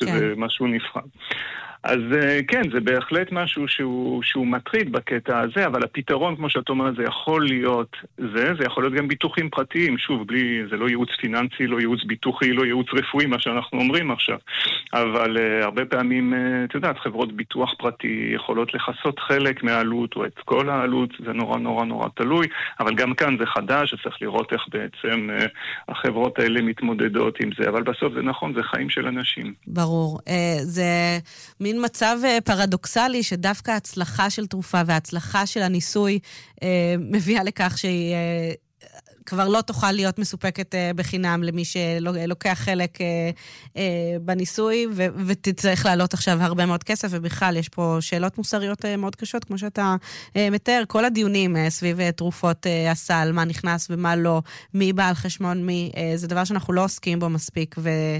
שזה משהו נפרד. אז כן, זה בהחלט משהו שהוא מטריד בקטע הזה, אבל הפתרון, כמו שאת אומרת, זה יכול להיות זה יכול להיות גם ביטוחים פרטיים, שוב, זה לא ייעוץ פיננסי, לא ייעוץ ביטוחי, לא ייעוץ רפואי, מה שאנחנו אומרים עכשיו. אבל הרבה פעמים, את יודעת, חברות ביטוח פרטי יכולות לחסות חלק מהעלות או את כל העלות, זה נורא נורא נורא תלוי, אבל גם כאן זה חדש, צריך לראות איך בעצם החברות האלה מתמודדות עם זה, אבל בסוף זה נכון, זה חיים של אנשים. ברור. זה מין מצב פרדוקסלי שדווקא ההצלחה של תרופה וההצלחה של הניסוי מביאה לכך שהיא כבר לא תוכל להיות מסופקת בחינם למי שלוקח חלק בניסוי, ותצטרך לעלות עכשיו הרבה מאוד כסף, ובכלל יש פה שאלות מוסריות מאוד קשות, כמו שאתה מתאר, כל הדיונים סביב תרופות הסל, מה נכנס ומה לא, מי בא על חשבון מי, זה דבר שאנחנו לא עוסקים בו מספיק,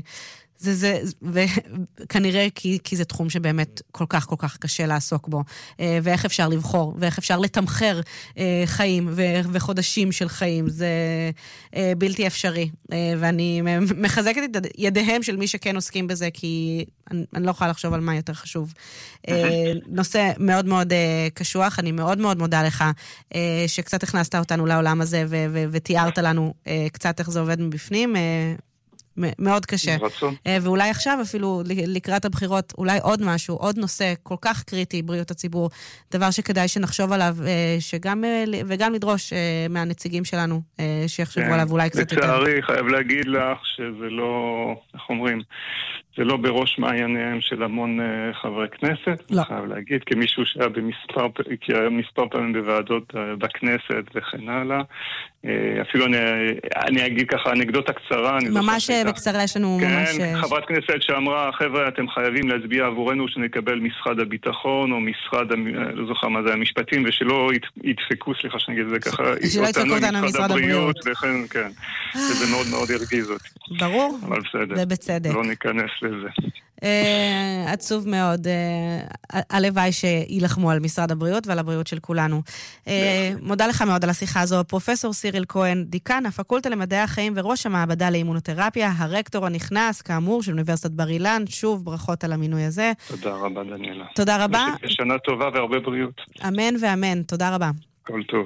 וכנראה כי זה תחום שבאמת כל כך כל כך קשה לעסוק בו, ואיך אפשר לבחור, ואיך אפשר לתמחר חיים וחודשים של חיים, זה בלתי אפשרי, ואני מחזקת את ידיהם של מי שכן עוסקים בזה, כי אני לא יכולה לחשוב על מה יותר חשוב. נושא מאוד מאוד קשוח, אני מאוד מאוד מודה לך שקצת הכנסת אותנו לעולם הזה, ותיארת לנו קצת איך זה עובד מבפנים, מאוד קשה. ואולי עכשיו אפילו לקראת הבחירות, אולי עוד משהו, עוד נושא כל כך קריטי, בריאות הציבור, דבר שכדאי שנחשוב עליו, וגם לדרוש מהנציגים שלנו, שיחשבו עליו אולי קצת יותר. לצערי, חייב להגיד לך שזה לא, איך אומרים, זה לא בראש מעייניהם של המון חברי כנסת. לא. חייב להגיד, כמישהו שהיה מספר פעמים בוועדות בכנסת וכן הלאה. אפילו אני אגיד ככה, אנקדוטה קצרה. ממש בקצרה יש לנו ממש... כן, חברת כנסת שאמרה, חבר'ה, אתם חייבים להצביע עבורנו שנקבל משרד הביטחון או משרד, לא זוכר מה זה, המשפטים, ושלא ידפקו, סליחה שאני אגיד את זה ככה, שלא ידפקו אותנו משרד הבריאות. וכן, כן. וזה מאוד מאוד הרגיז אותי. ברור. אבל בסדר. זה בצדק. לא ניכנס לזה. עצוב מאוד. הלוואי שילחמו על משרד הבריאות ועל הבריאות של כולנו. מודה לך מאוד על השיחה הזו. פרופסור סיריל כהן, דיקן הפקולטה למדעי החיים וראש המעבדה לאימונותרפיה, הרקטור הנכנס, כאמור, של אוניברסיטת בר אילן. שוב, ברכות על המינוי הזה. תודה רבה, דניאלה. תודה רבה. שנה טובה והרבה בריאות. אמן ואמן. תודה רבה. כל טוב.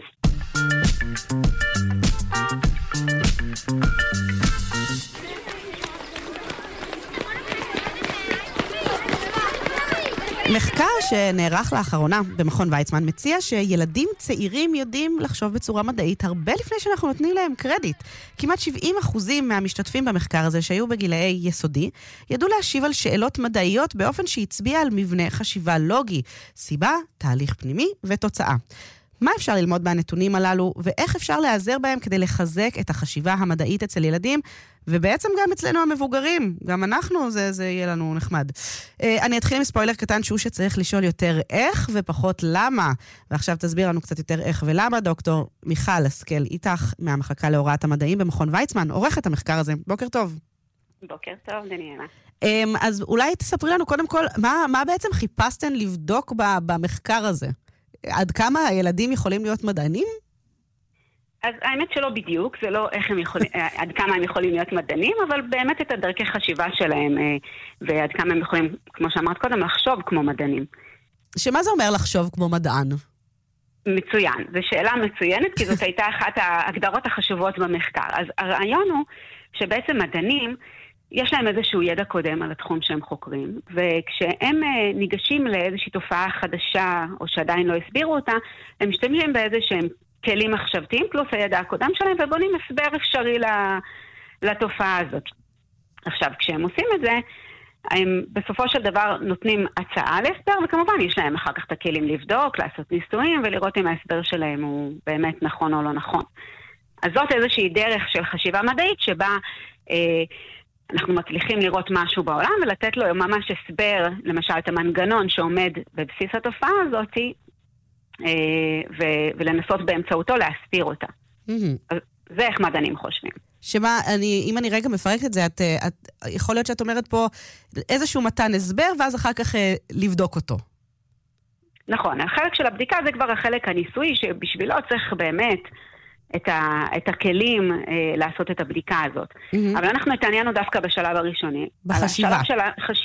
מחקר שנערך לאחרונה במכון ויצמן מציע שילדים צעירים יודעים לחשוב בצורה מדעית הרבה לפני שאנחנו נותנים להם קרדיט. כמעט 70% מהמשתתפים במחקר הזה שהיו בגילאי יסודי ידעו להשיב על שאלות מדעיות באופן שהצביע על מבנה חשיבה לוגי, סיבה, תהליך פנימי ותוצאה. מה אפשר ללמוד מהנתונים הללו, ואיך אפשר להיעזר בהם כדי לחזק את החשיבה המדעית אצל ילדים, ובעצם גם אצלנו המבוגרים, גם אנחנו, זה יהיה לנו נחמד. אני אתחיל עם ספוילר קטן שהוא שצריך לשאול יותר איך ופחות למה, ועכשיו תסביר לנו קצת יותר איך ולמה. דוקטור מיכל השכל איתך מהמחלקה להוראת המדעים במכון ויצמן, עורכת המחקר הזה. בוקר טוב. בוקר טוב, דניאלה. אז אולי תספרי לנו קודם כל, מה בעצם חיפשתן לבדוק במחקר הזה? עד כמה הילדים יכולים להיות מדענים? אז האמת שלא בדיוק, זה לא איך הם יכולים, עד כמה הם יכולים להיות מדענים, אבל באמת את הדרכי חשיבה שלהם, ועד כמה הם יכולים, כמו שאמרת קודם, לחשוב כמו מדענים. שמה זה אומר לחשוב כמו מדען? מצוין, זו שאלה מצוינת, כי זאת הייתה אחת ההגדרות החשובות במחקר. אז הרעיון הוא שבעצם מדענים, יש להם איזשהו ידע קודם על התחום שהם חוקרים, וכשהם ניגשים לאיזושהי תופעה חדשה, או שעדיין לא הסבירו אותה, הם משתמשים באיזשהם כלים מחשבתיים, פלוס הידע הקודם שלהם, ובונים הסבר אפשרי לתופעה הזאת. עכשיו, כשהם עושים את זה, הם בסופו של דבר נותנים הצעה להסבר, וכמובן יש להם אחר כך את הכלים לבדוק, לעשות ניסויים, ולראות אם ההסבר שלהם הוא באמת נכון או לא נכון. אז זאת איזושהי דרך של חשיבה מדעית, שבה אנחנו מצליחים לראות משהו בעולם, ולתת לו ממש הסבר, למשל את המנגנון שעומד בבסיס התופעה הזאת, ולנסות באמצעותו להסתיר אותה. אז זה איך מדענים חושבים. שמה, אם אני רגע מפרקת את זה, יכול להיות שאת אומרת פה איזשהו מתן הסבר, ואז אחר כך לבדוק אותו. נכון, החלק של הבדיקה זה כבר החלק הניסוי, שבשבילו צריך באמת את הכלים לעשות את הבדיקה הזאת. אבל אנחנו התעניינו דווקא בשלב הראשוני. בחשיבה. בשלב של